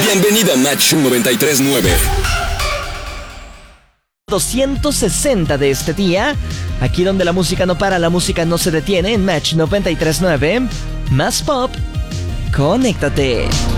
Bienvenida a Match 93.9. 260 de este día, aquí donde la música no para, la música no se detiene, en Match 93.9, más pop, conéctate.